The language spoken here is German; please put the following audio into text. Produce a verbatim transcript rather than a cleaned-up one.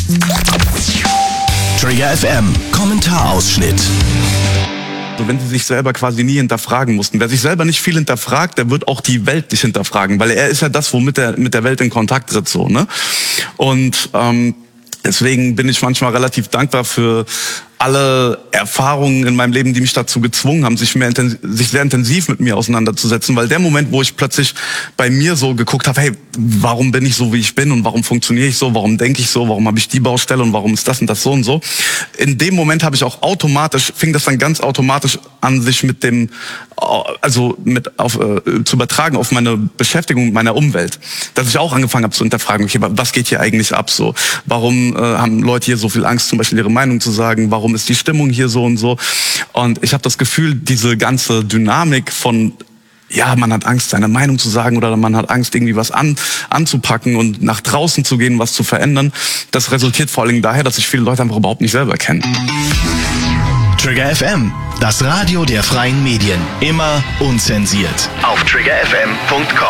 Trigger F M, Kommentarausschnitt. Also wenn sie sich selber quasi nie hinterfragen mussten. Wer sich selber nicht viel hinterfragt, der wird auch die Welt nicht hinterfragen, weil er ist ja das, womit er mit der Welt in Kontakt tritt, so, ne? Und ähm, deswegen bin ich manchmal relativ dankbar für alle Erfahrungen in meinem Leben, die mich dazu gezwungen haben, sich mehr intensiv, sich sehr intensiv mit mir auseinanderzusetzen, weil der Moment, wo ich plötzlich bei mir so geguckt habe, hey, warum bin ich so, wie ich bin und warum funktioniere ich so, warum denke ich so, warum habe ich die Baustelle und warum ist das und das so und so. In dem Moment habe ich auch automatisch, fing das dann ganz automatisch an, sich mit dem, also mit auf äh, zu übertragen auf meine Beschäftigung mit meiner Umwelt, dass ich auch angefangen habe zu hinterfragen, okay, was geht hier eigentlich ab so? Warum äh, haben Leute hier so viel Angst, zum Beispiel ihre Meinung zu sagen? Warum ist die Stimmung hier so und so? Und ich habe das Gefühl, diese ganze Dynamik von, ja, man hat Angst, seine Meinung zu sagen oder man hat Angst, irgendwie was an, anzupacken und nach draußen zu gehen, was zu verändern, das resultiert vor allem daher, dass sich viele Leute einfach überhaupt nicht selber kennen. Trigger F M, das Radio der freien Medien. Immer unzensiert. Auf trigger f m punkt com